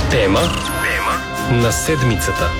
Тема на седмицата.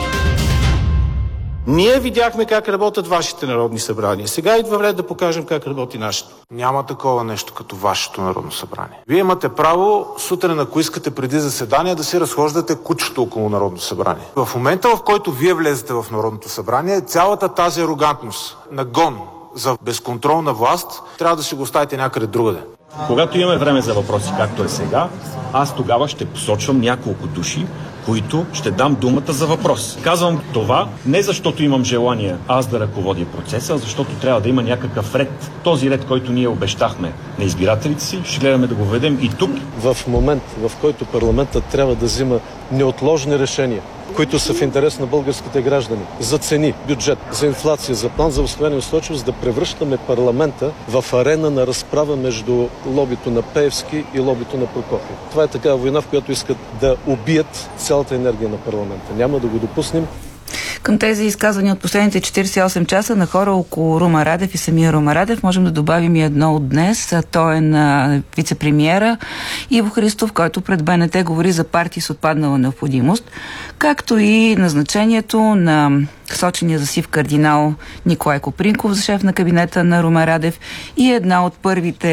Ние видяхме как работят вашите народни събрания. Сега идва време да покажем как работи нашето. Няма такова нещо като вашето народно събрание. Вие имате право сутрин, ако искате преди заседание, да си разхождате кучето около Народно събрание. В момента, в който вие влезете в Народното събрание, цялата тази арогантност, нагон за безконтролна власт, трябва да си го оставите някъде другаде. Когато имаме време за въпроси, както е сега, аз тогава ще посочвам няколко души, които ще дам думата за въпрос. Казвам това не защото имам желание аз да ръководя процеса, а защото трябва да има някакъв ред. Този ред, който ние обещахме на избирателите си, ще гледаме да го введем и тук. В момент, в който парламентът трябва да взима неотложни решения, които са в интерес на българските граждани, за цени, бюджет, за инфлация, за план за възстановяване и устойчивост, да превръщаме парламента в арена на разправа между лобито на Пеевски и лобито на Прокопиев. Това е такава война, в която искат да убият цялата енергия на парламента. Няма да го допуснем. Към тези изказвания от последните 48 часа на хора около Румен Радев и самия Румен Радев можем да добавим и едно от днес. Той е на вице-премиера Иво Христов, който пред БНТ говори за партии с отпаднала необходимост, както и назначението на сочения за сив кардинал Николай Копринков за шеф на кабинета на Румен Радев и едно от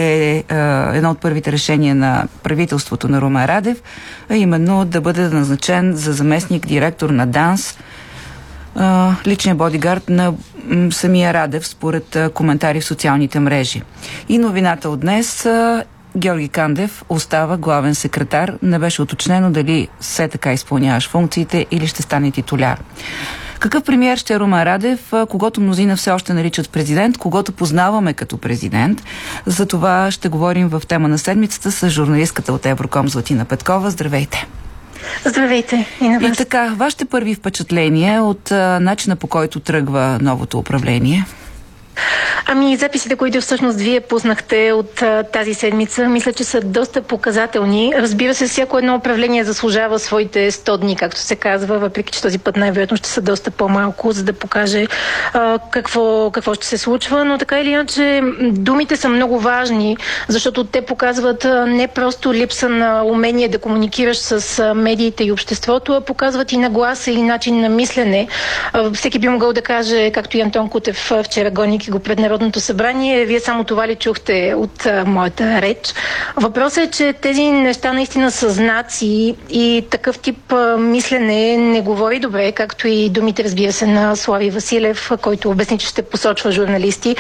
първите решения на правителството на Румен Радев, а именно да бъде назначен за заместник директор на ДАНС, личният бодигард на самия Радев, според коментари в социалните мрежи. И новината от днес: Георги Кандев остава главен секретар. Не беше уточнено дали все така изпълняваш функциите или ще стане титуляр. Какъв премиер ще е Румен Радев, когото мнозина все още наричат президент, когото познаваме като президент? За това ще говорим в тема на седмицата с журналистката от Евроком Златина Петкова. Здравейте! Здравейте и на вас. И така, вашите първи впечатления от начина, по който тръгва новото управление? Ами, записите, които всъщност вие пуснахте от тази седмица, мисля, че са доста показателни. Разбира се, всяко едно управление заслужава своите 100 дни, както се казва, въпреки че този път най-вероятно ще са доста по-малко, за да покаже какво ще се случва. Но така или иначе, думите са много важни, защото те показват не просто липса на умение да комуникираш с медиите и обществото, а показват и нагласа или начин на мислене. Всеки би могъл да каже, както и Антон Кутев вчера гоники го пред Народното събрание, вие само това ли чухте от моята реч? Въпросът е, че тези неща наистина са знаци и такъв тип мислене не говори добре, както и думите, разбира се, на Слави Василев, който обясни, че ще посочва журналисти.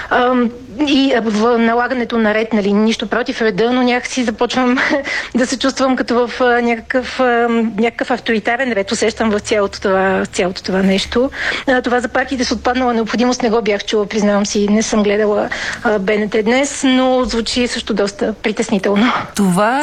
И в налагането на ред, нали, нищо против реда, но някакси започвам да се чувствам като в някакъв авторитарен ред, усещам в цялото това нещо. Това за партиите с отпаднала необходимост не го бях чула, признавам си, не съм гледала БНТ днес, но звучи също доста притеснително. Това